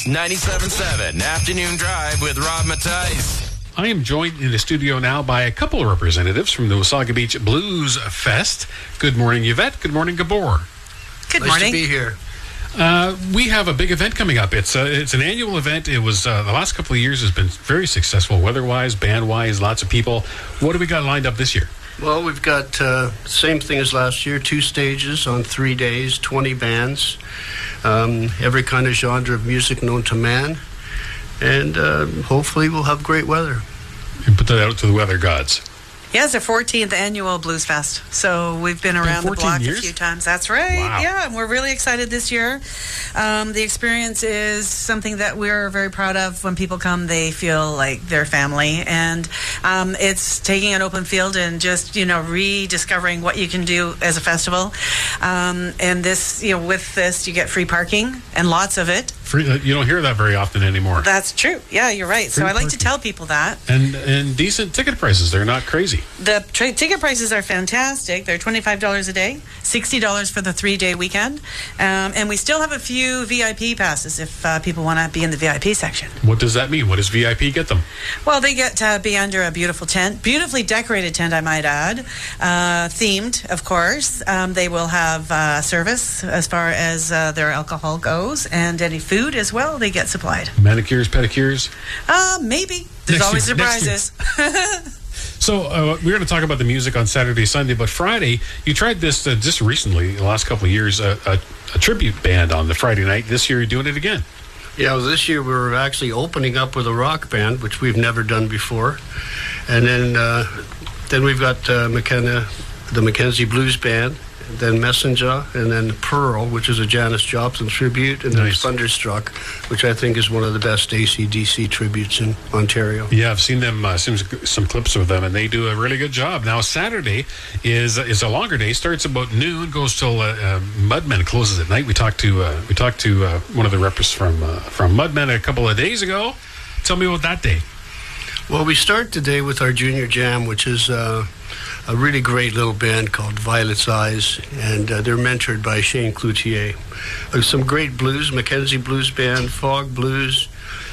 Max 97.7 Afternoon Drive with Rob Matthijs. I am joined in the studio now by a couple of representatives from the Wasaga Beach Blues Fest. Good morning, Yvette. Good morning, Gabor. Good morning. Nice to be here. We have a big event coming up. It's an annual event. It was the last couple of years has been very successful, weather-wise, band-wise, lots of people. What do we got lined up this year? Well, we've got same thing as last year, 2 stages on 3 days, 20 bands, every kind of genre of music known to man, and hopefully we'll have great weather. You put that out to the weather gods. Yeah, it's our 14th annual Blues Fest. So we've been around the block a few times. That's right. Wow. Yeah, and we're really excited this year. The experience is something that we're very proud of. When people come, they feel like they're family. And it's taking an open field and just, rediscovering what you can do as a festival. And this, with this, you get free parking and lots of it. Free, you don't hear that very often anymore. That's true. Yeah, you're right. Free so I like parking. to tell people that. And decent ticket prices. They're not crazy. The ticket prices are fantastic. They're $25 a day, $60 for the 3-day weekend. And we still have a few VIP passes if people want to be in the VIP section. What does that mean? What does VIP get them? Well, they get to be under a beautiful tent, beautifully decorated tent, I might add, themed, of course. They will have service as far as their alcohol goes, and any food as well, they get supplied. Manicures, pedicures? Maybe. There's always surprises. So we're going to talk about the music on Saturday, Sunday, but Friday, you tried this just recently, the last couple of years, a tribute band on the Friday night. This year, you're doing it again. Yeah, well, this year we're actually opening up with a rock band, which we've never done before. And then we've got McKenna, the Mackenzie Blues Band, then Messenger, and then Pearl, which is a Janis Joplin tribute, and Nice. then Thunderstruck, which I think is one of the best AC/DC tributes in Ontario. Yeah, I've seen them, some clips of them, and they do a really good job. Now, Saturday is a longer day. Starts about noon, goes till Mudmen closes at night. We talked to one of the reps from Mudmen a couple of days ago. Tell me about that day. Well, we start today with our Junior Jam, which is a really great little band called Violet's Eyes, and they're mentored by Shane Cloutier. Some great blues, Mackenzie Blues Band, Fog Blues.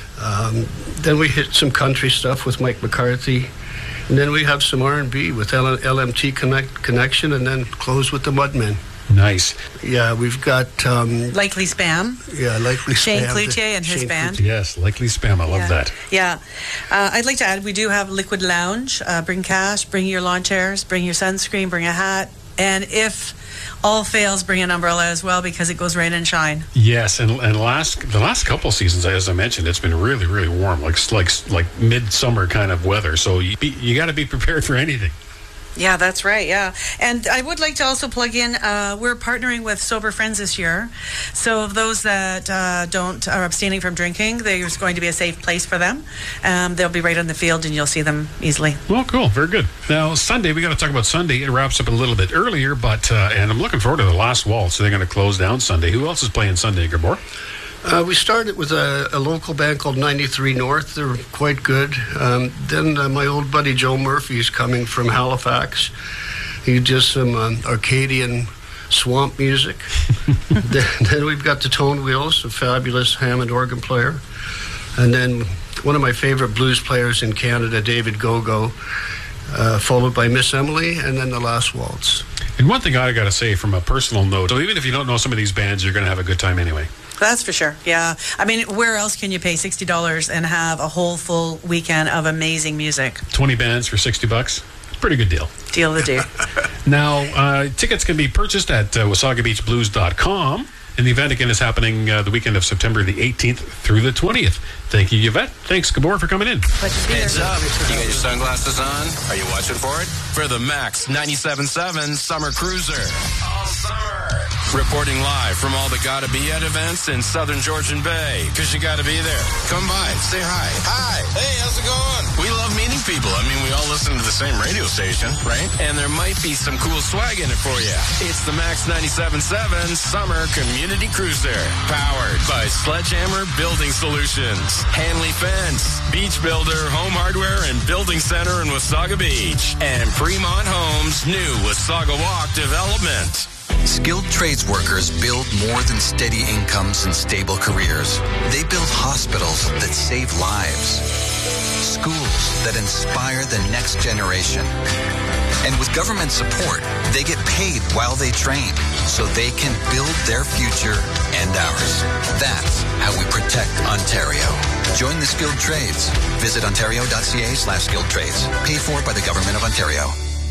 Then we hit some country stuff with Mike McCarthy. And then we have some R&B with LMT Connection, and then close with the Mudmen. Nice. Yeah, we've got... Likely Spam. Yeah, Likely Shane Spam. Cloutier and his Shane band. Yes, Likely Spam. I love that. Yeah. I'd like to add, we do have Liquid Lounge. Bring cash, bring your lawn chairs, bring your sunscreen, bring a hat. And if all fails, bring an umbrella as well, because it goes rain and shine. Yes, and the last couple seasons, as I mentioned, it's been really, really warm, like midsummer kind of weather. So you got to be prepared for anything. Yeah, that's right. Yeah. And I would like to also plug in, we're partnering with Sober Friends this year. So of those that are abstaining from drinking, there's going to be a safe place for them. They'll be right on the field and you'll see them easily. Well, cool. Very good. Now, Sunday, we got to talk about Sunday. It wraps up a little bit earlier, but and I'm looking forward to the last waltz. So they're going to close down Sunday. Who else is playing Sunday, Gabor? We started with a local band called 93 North. They're quite good. Then my old buddy Joe Murphy's coming from Halifax. He does some Arcadian swamp music. then we've got the Tone Wheels, a fabulous Hammond organ player. And then one of my favorite blues players in Canada, David Gogo, followed by Miss Emily, and then the last waltz. And one thing I got to say from a personal note, so even if you don't know some of these bands, you're going to have a good time anyway. That's for sure. Yeah. I mean, where else can you pay $60 and have a whole full weekend of amazing music? 20 bands for $60. Pretty good deal. Deal of the day. Now, tickets can be purchased at WasagaBeachBlues.com. And the event again is happening the weekend of September the 18th through the 20th. Thank you, Yvette. Thanks, Gabor, for coming in. Heads up. You got your sunglasses on? Are you watching for it? For the Max 97.7 Summer Cruiser. All summer. Reporting live from all the Gotta Be At events in Southern Georgian Bay. Because you gotta be there. Come by. Say hi. Hi. Hey, how's it going? We love meeting people. I mean, we all listen to the same radio station, right? And there might be some cool swag in it for you. It's the Max 97.7 Summer Community Cruiser. Powered by Sledgehammer Building Solutions, Hanley Fence, Beach Builder, Home Hardware, and Building Center in Wasaga Beach, and Fremont Homes' new Wasaga Walk development. Skilled trades workers build more than steady incomes and stable careers. They build hospitals that save lives, schools that inspire the next generation. And with government support, they get paid while they train so they can build their future and ours. That's how we protect Ontario. Join the skilled trades. Visit ontario.ca/skilled trades. Paid for by the Government of Ontario.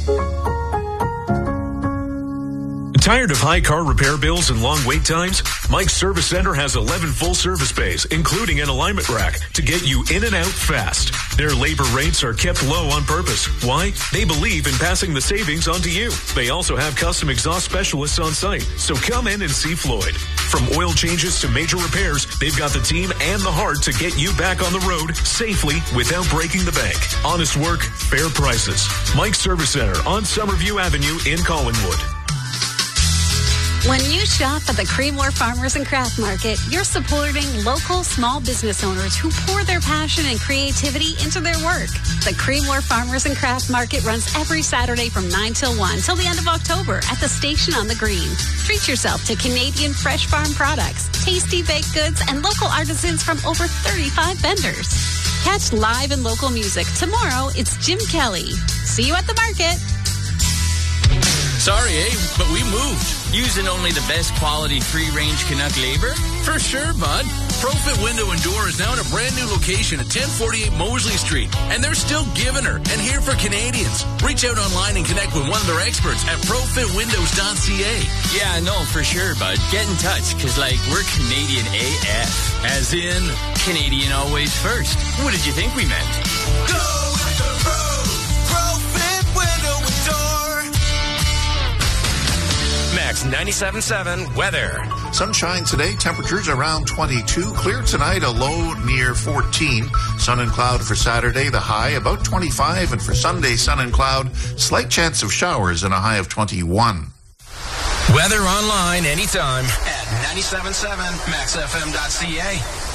Tired of high car repair bills and long wait times? Mike's Service Center has 11 full-service bays, including an alignment rack, to get you in and out fast. Their labor rates are kept low on purpose. Why? They believe in passing the savings on to you. They also have custom exhaust specialists on site, so come in and see Floyd. From oil changes to major repairs, they've got the team and the heart to get you back on the road safely without breaking the bank. Honest work, fair prices. Mike's Service Center on Summerview Avenue in Collingwood. When you shop at the Creemore Farmers and Craft Market, you're supporting local small business owners who pour their passion and creativity into their work. The Creemore Farmers and Craft Market runs every Saturday from 9 till 1 till the end of October at the station on the Green. Treat yourself to Canadian fresh farm products, tasty baked goods, and local artisans from over 35 vendors. Catch live and local music. Tomorrow, it's Jim Kelly. See you at the market. Sorry, but we moved. Using only the best quality free-range Canuck labor? For sure, bud. ProFit Window and Door is now in a brand new location at 1048 Moseley Street, and they're still giving her and here for Canadians. Reach out online and connect with one of their experts at profitwindows.ca. Yeah, no, for sure, bud. Get in touch, because, we're Canadian AF. As in, Canadian always first. What did you think we meant? Go with the ProFit Window and Door. Max 97.7 weather. Sunshine today, temperatures around 22. Clear tonight, a low near 14. Sun and cloud for Saturday, the high about 25. And for Sunday, sun and cloud, slight chance of showers and a high of 21. Weather online anytime at 97.7maxfm.ca.